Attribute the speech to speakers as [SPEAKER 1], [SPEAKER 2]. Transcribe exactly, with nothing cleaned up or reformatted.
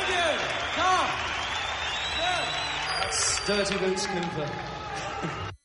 [SPEAKER 1] Thank you. Come. Good. That's Dirty Boots Cooper.